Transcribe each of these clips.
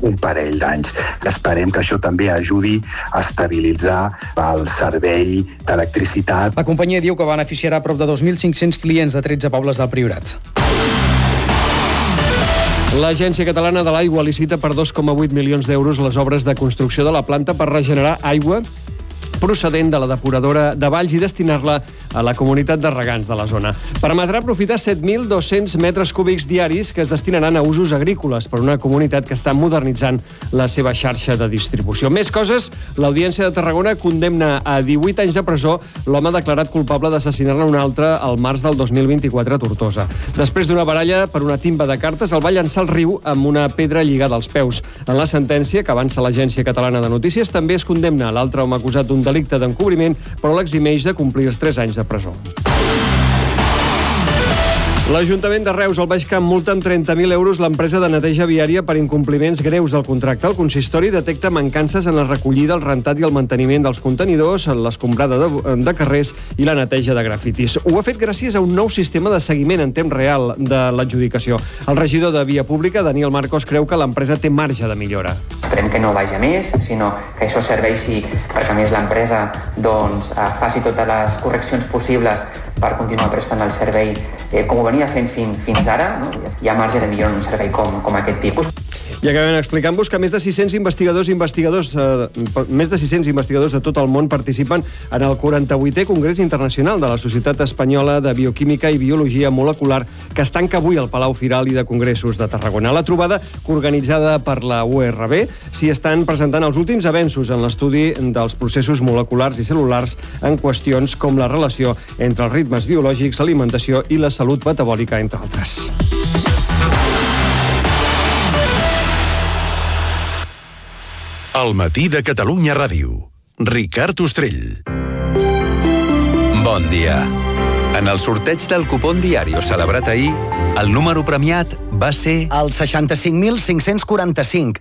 un parell d'anys. Esperem que això també ajudi a estabilitzar el servei d'electricitat. La companyia diu que beneficiarà prop de 2.500 clients de 13 pobles del Priorat. L'Agència Catalana de l'Aigua licita per 2,8 milions d'euros les obres de construcció de la planta per regenerar aigua procedent de la depuradora de Valls i destinar-la a la comunitat de regants de la zona. Permetrà aprofitar 7.200 metres cúbics diaris que es destinaran a usos agrícoles per una comunitat que està modernitzant la seva xarxa de distribució. Més coses, l'Audiència de Tarragona condemna a 18 anys de presó l'home declarat culpable d'assassinar-ne un altre al març del 2024 a Tortosa. Després d'una baralla per una timba de cartes, el va llançar al riu amb una pedra lligada als peus. En la sentència, que avança l'Agència Catalana de Notícies, també es condemna l'altre home acusat d'un delicte d'encobriment, però l'eximeix de complir els 3 anys de presó. L'Ajuntament de Reus, al Baix Camp, multa amb 30.000 euros l'empresa de neteja viària per incompliments greus del contracte. El consistori detecta mancances en la recollida, el rentat i el manteniment dels contenidors, l'escombrada de carrers i la neteja de grafitis. Ho ha fet gràcies a un nou sistema de seguiment en temps real de l'adjudicació. El regidor de Via Pública, Daniel Marcos, creu que l'empresa té marge de millora. Esperem que no vagi a més, sinó que això serveixi perquè a més l'empresa faci totes les correccions possibles per continuar prestant el servei com ho venia fent fins ara. No? Hi ha marge de millora en un servei com aquest tipus. I acabem explicant-vos que més de 600 investigadors de tot el món participen en el 48è Congrés Internacional de la Societat Espanyola de Bioquímica i Biologia Molecular, que es tanca avui al Palau Firal i de Congressos de Tarragona. A la trobada, organitzada per la URB, s'hi estan presentant els últims avenços en l'estudi dels processos moleculars i cel·lulars en qüestions com la relació entre els ritmes biològics, l'alimentació i la salut metabòlica, entre altres. El matí de Catalunya Ràdio. Ricard Ostrell. Bon dia. En el sorteig del cupón Diario celebrat ahir, el número premiat va ser el 65.545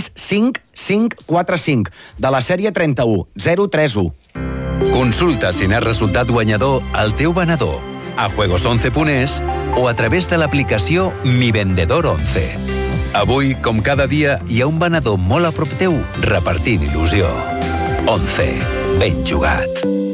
65545 de la sèrie 31031. Consulta si n'has resultat guanyador al teu venedor, a juegos11.es o a través de l'aplicació Mi Vendedor 11. Avui, com cada dia, hi ha un venedor molt a prop teu repartint il·lusió. 11. Ben jugat.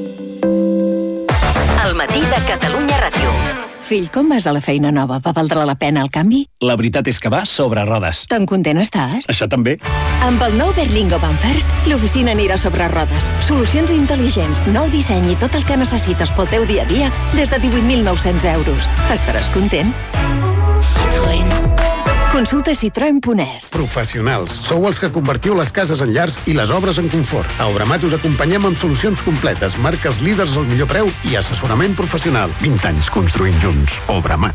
El matí de Catalunya Ràdio. Fill, com vas a la feina nova? Va valdre la pena el canvi? La veritat és que va sobre rodes. Tan content estàs? Això també. Amb el nou Berlingo Van First, l'oficina anirà sobre rodes. Solucions intel·ligents, nou disseny i tot el que necessites pel teu dia a dia des de 18.900 euros. Estaràs content? Citroën. Consulta Citroën.es. Professionals. Sou els que convertiu les cases en llars i les obres en confort. A Obramat us acompanyem amb solucions completes, marques líders al millor preu i assessorament professional. 20 anys construint junts. Obramat.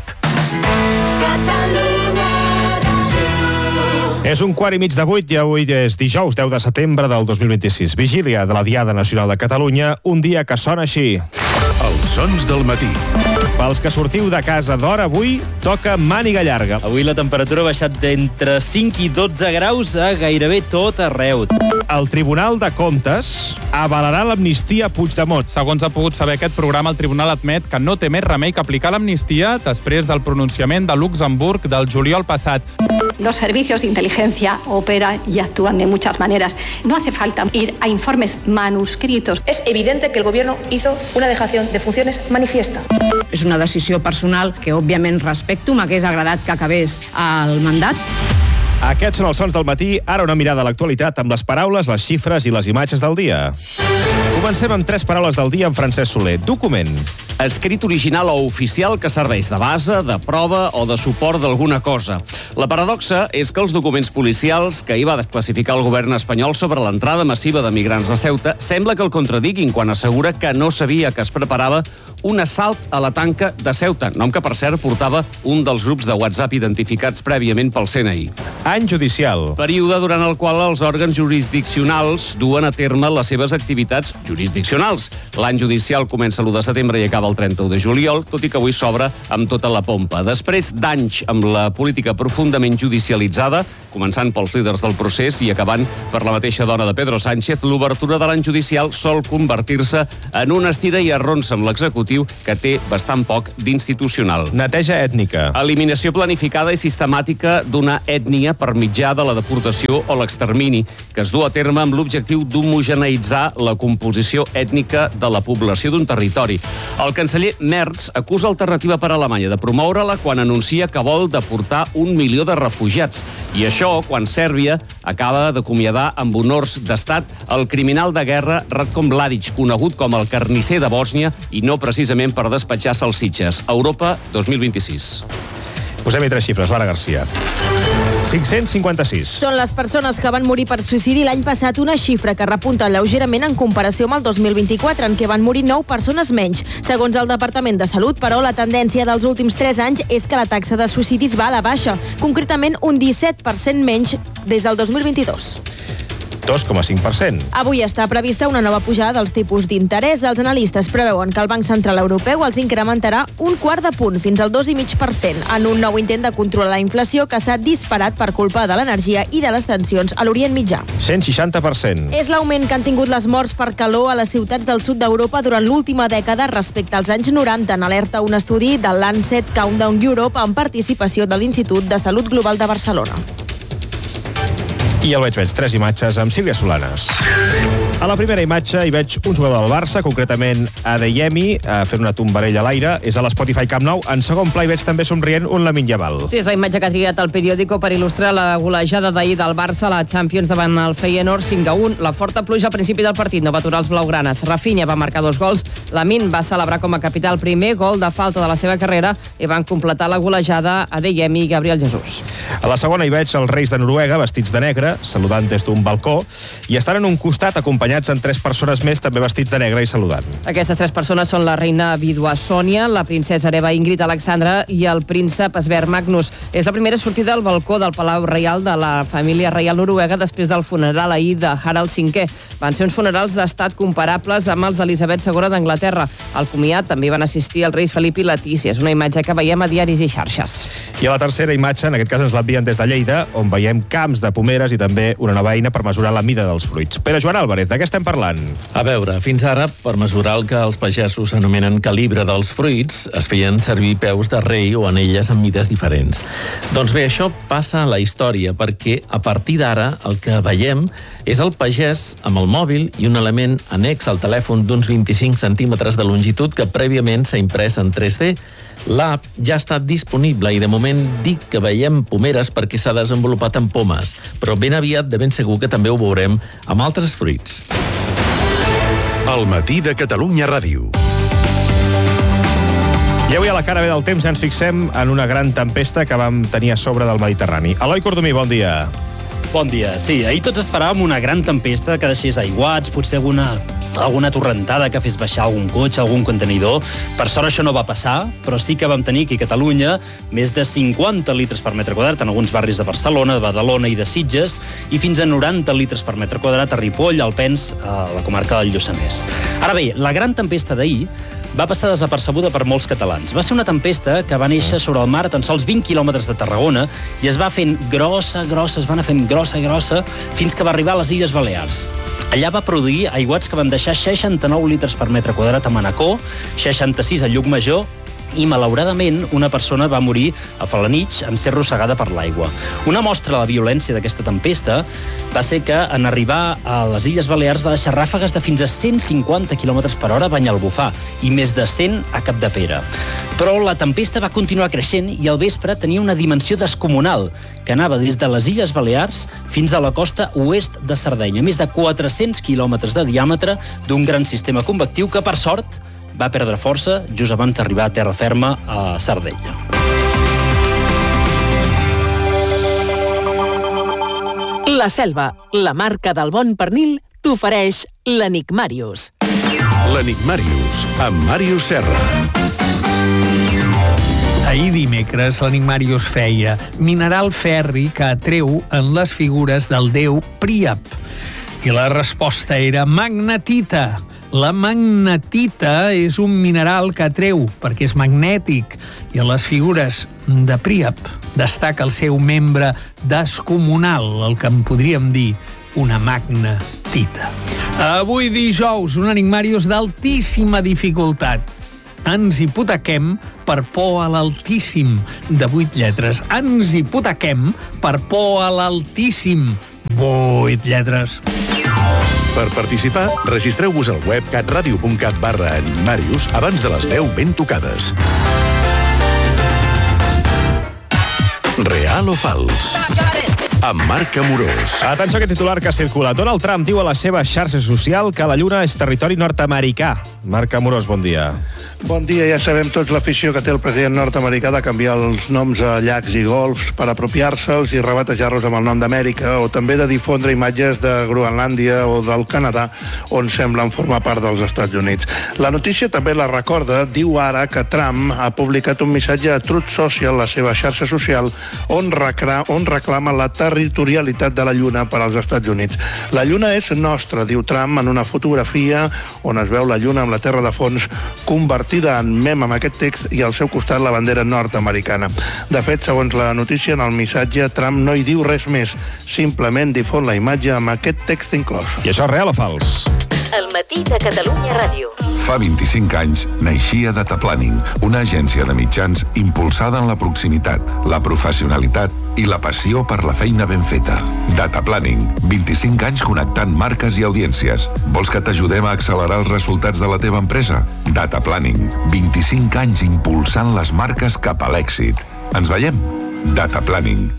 És 7:15 i avui és dijous 10 de setembre del 2026. Vigília de la Diada Nacional de Catalunya, un dia que sona així. Els sons del matí. Pels que sortiu de casa d'hora, avui toca màniga llarga. Avui la temperatura ha baixat d'entre 5 i 12 graus a gairebé tot arreu. El Tribunal de Comptes avalarà l'amnistia a Puigdemont. Segons ha pogut saber aquest programa, el tribunal admet que no té més remei que aplicar l'amnistia després del pronunciament de Luxemburg del juliol passat. Los servicios de inteligencia operan y actúan de muchas maneras. No hace falta ir a informes manuscritos. Es evidente que el gobierno hizo una dejación de funciones manifiesta. És una decisió personal que, òbviament, respecto. M'hagués agradat que acabés el mandat. Aquests són els sons del matí. Ara una mirada a l'actualitat amb les paraules, les xifres i les imatges del dia. Comencem amb 3 paraules del dia amb Francesc Soler. Document. Escrit original o oficial que serveix de base, de prova o de suport d'alguna cosa. La paradoxa és que els documents policials que ahir va desclassificar el govern espanyol sobre l'entrada massiva de migrants a Ceuta sembla que el contradiguin quan assegura que no sabia que es preparava un assalt a la tanca de Ceuta, nom que per cert portava un dels grups de WhatsApp identificats prèviament pel CNI. Any judicial. Període durant el qual els òrgans jurisdiccionals duen a terme les seves activitats jurisdiccionals. L'any judicial comença l'1 de setembre i acaba del 31 de juliol, tot i que avui s'obre amb tota la pompa. Després d'anys amb la política profundament judicialitzada, començant pels líders del procés i acabant per la mateixa dona de Pedro Sánchez, l'obertura de l'any judicial sol convertir-se en una estira i arronsa amb l'executiu, que té bastant poc d'institucional. Neteja ètnica. Eliminació planificada i sistemàtica d'una ètnia per mitjà de la deportació o l'extermini, que es du a terme amb l'objectiu d'homogeneïtzar la composició ètnica de la població d'un territori. El canceller Merz acusa Alternativa per Alemanya de promoure-la quan anuncia que vol deportar 1 milió de refugiats. I això quan Sèrbia acaba d'acomiadar amb honors d'estat el criminal de guerra Ratko Mladic, conegut com el carnisser de Bòsnia i no precisament per despatxar salsitxes. Europa 2026. Posem-hi 3 xifres, Lara Garcia. 556. Són les persones que van morir per suïcidi l'any passat, una xifra que repunta lleugerament en comparació amb el 2024, en què van morir 9 persones menys. Segons el Departament de Salut, però, la tendència dels últims 3 anys és que la taxa de suïcidis va a la baixa, concretament un 17% menys des del 2022. 2,5%. Avui està prevista una nova pujada dels tipus d'interès. Els analistes preveuen que el Banc Central Europeu els incrementarà 1/4 de punt, fins al 2,5%, en un nou intent de controlar la inflació que s'ha disparat per culpa de l'energia i de les tensions a l'Orient Mitjà. 160%. És l'augment que han tingut les morts per calor a les ciutats del sud d'Europa durant l'última dècada respecte als anys 90, en alerta un estudi del Lancet Countdown Europe amb participació de l'Institut de Salut Global de Barcelona. I el veig 3 imatges amb Sílvia Solanes. A la primera imatge hi veig un jugador del Barça, concretament Adeyemi, fent una tombarella a l'aire. És a l'Spotify Camp Nou. En segon pla hi veig també somrient un Lamine Yamal. Sí, és la imatge que ha triat el periòdico per il·lustrar la golejada d'ahir del Barça a la Champions davant el Feyenoord 5-1. La forta pluja al principi del partit no va aturar els blaugranes. Rafinha va marcar 2 gols. Lamine va celebrar com a capità el primer gol de falta de la seva carrera i van completar la golejada Adeyemi i Gabriel Jesús. A la segona hi veig els reis de Noruega, vestits de negre, saludant des d'un balcó, i estan en un costat acompanyats en 3 persones més, també vestits de negre i saludant. Aquestes 3 persones són la reina vídua Sònia, la princesa hereva Ingrid Alexandra i el príncep Sverre Magnus. És la primera sortida al balcó del Palau Reial de la família reial noruega després del funeral ahir de Harald V. Van ser uns funerals d'estat comparables amb els d'Elisabet II d'Anglaterra. Al comiat també van assistir els reis Felip i Letícia. És una imatge que veiem a diaris i xarxes. I a la tercera imatge, en aquest cas ens l'envien des de Lleida, on veiem camps de pomeres i també una nova eina per mesurar la mida dels fruits. Pere Joan Álvarez, de què estem parlant? A veure, fins ara, per mesurar el que els pagesos anomenen calibre dels fruits, es feien servir peus de rei o anelles amb mides diferents. Doncs bé, això passa a la història, perquè a partir d'ara el que veiem és el pagès amb el mòbil i un element annex al telèfon d'uns 25 centímetres de longitud que prèviament s'ha imprès en 3D. L'app ja ha estat disponible i de moment dic que veiem pomeres perquè s'ha desenvolupat en pomes, però ben aviat de ben segur que també ho veurem amb altres fruits. El matí de Catalunya Ràdio. I avui a la cara B del temps ens fixem en una gran tempesta que vam tenir a sobre del Mediterrani. Eloi Cordomí, bon dia. Bon dia. Sí, ahir tots esperàvem una gran tempesta que deixés aiguats, potser alguna torrentada que fes baixar algun cotxe, algun contenidor. Per sort això no va passar, però sí que vam tenir aquí a Catalunya més de 50 litres per metre quadrat en alguns barris de Barcelona, de Badalona i de Sitges, i fins a 90 litres per metre quadrat a Ripoll, a Alpens, a la comarca del Lluçanès. Ara bé, la gran tempesta d'ahir va passar desapercebuda per molts catalans. Va ser una tempesta que va néixer sobre el mar a tan sols 20 quilòmetres de Tarragona i es va fent grossa, fins que va arribar a les Illes Balears. Allà va produir aiguats que van deixar 69 litres per metre quadrat a Manacor, 66 a Llucmajor, i, malauradament, una persona va morir a Felanitx en ser arrossegada per l'aigua. Una mostra de la violència d'aquesta tempesta va ser que, en arribar a les Illes Balears, va deixar ràfegues de fins a 150 km per hora a Banyalbufar i més de 100 a Capdepera. Però la tempesta va continuar creixent i al vespre tenia una dimensió descomunal, que anava des de les Illes Balears fins a la costa oest de Sardenya, més de 400 quilòmetres de diàmetre d'un gran sistema convectiu que, per sort, va perdre força just abans d'arribar a terra ferma a Sardenya. La Selva, la marca del bon pernil, t'ofereix l'Enigmàrius. L'Enigmàrius, amb Màrius Serra. Ahir dimecres l'Enigmàrius feia mineral ferri que atreu en les figures del déu Príap. I la resposta era magnetita. La magnetita és un mineral que atreu perquè és magnètic i a les figures de Príap destaca el seu membre descomunal, el que en podríem dir una magnetita. Avui dijous, un enigmàrius d'altíssima dificultat. Ens hipotequem per por a l'altíssim, de 8 lletres. Ens hipotequem per por a l'altíssim, 8 lletres. Per participar, registreu-vos al web catradio.cat/enigmàrius abans de les 10 ben tocades. Real o fals? Amb Marc Amorós. Atenció a aquest titular que circula. Donald Trump diu a la seva xarxa social que la Lluna és territori nord-americà. Marc Amorós, bon dia. Bon dia, ja sabem tots l'afició que té el president nord-americà de canviar els noms a llacs i golfs per apropiar-se'ls i rebatejar-los amb el nom d'Amèrica, o també de difondre imatges de Groenlàndia o del Canadà, on semblen formar part dels Estats Units. La notícia també la recorda, diu ara que Trump ha publicat un missatge a Truth Social, la seva xarxa social, on reclama la territorialitat de la Lluna per als Estats Units. La Lluna és nostra, diu Trump en una fotografia on es veu la Lluna amb la Terra de fons convertida en mem amb aquest text i al seu costat la bandera nord-americana. De fet, segons la notícia, en el missatge Trump no hi diu res més, simplement difon la imatge amb aquest text inclòs. I això és real o fals? El matí de Catalunya Ràdio. Fa 25 anys naixia Data Planning, una agència de mitjans impulsada en la proximitat, la professionalitat i la passió per la feina ben feta. Data Planning, 25 anys connectant marques i audiències. Vols que t'ajudem a accelerar els resultats de la teva empresa? Data Planning, 25 anys impulsant les marques cap a l'èxit. Ens veiem? Data Planning.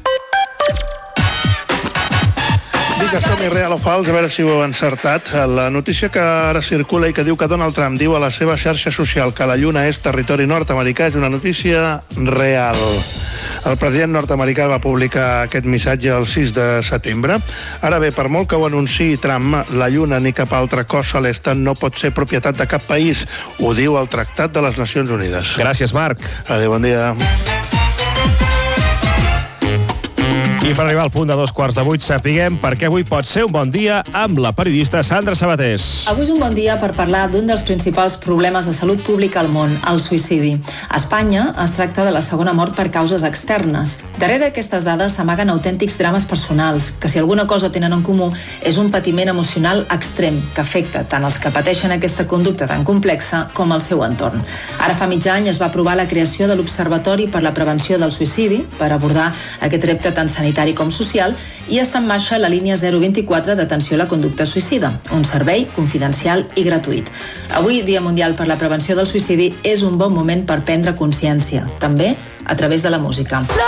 Dic que som real o fals, a veure si ho heu encertat. La notícia que ara circula i que diu que Donald Trump diu a la seva xarxa social que la Lluna és territori nord-americà és una notícia real. El president nord-americà va publicar aquest missatge el 6 de setembre. Ara bé, per molt que ho anunciï Trump, la Lluna ni cap altre cos celeste no pot ser propietat de cap país. Ho diu el Tractat de les Nacions Unides. Gràcies, Marc. Adéu, bon dia. I per arribar al punt de 7:15 sapiguem per què avui pot ser un bon dia amb la periodista Sandra Sabatés. Avui és un bon dia per parlar d'un dels principals problemes de salut pública al món, el suïcidi. A Espanya es tracta de la segona mort per causes externes. Darrere aquestes dades s'amaguen autèntics drames personals, que si alguna cosa tenen en comú és un patiment emocional extrem que afecta tant els que pateixen aquesta conducta tan complexa com el seu entorn. Ara fa mig any es va aprovar la creació de l'Observatori per la Prevenció del Suïcidi per abordar aquest repte tan sanitari com social, i està en marxa la línia 024 d'atenció a la conducta suïcida, un servei confidencial i gratuït. Avui, Dia Mundial per la Prevenció del Suïcidi, és un bon moment per prendre consciència, també a través de la música.